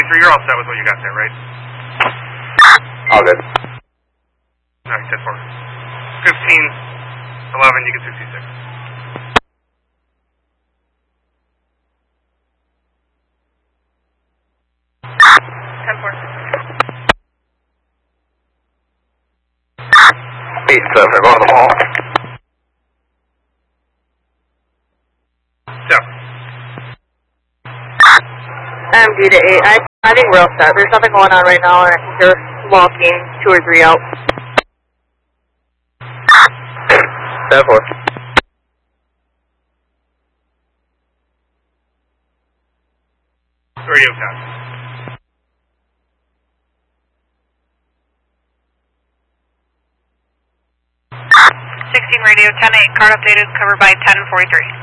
10-3, you're all set with what you got there, right? All good. Alright, 10-4. 15-11, you get 66. Eight, so they're going to the wall. Yeah. MD to 8. I think we're all set. There's nothing going on right now, and I think they're walking 2 or 3 out. 10-4. Radio pass. 16 radio, 10-8, card updated, covered by 10-43.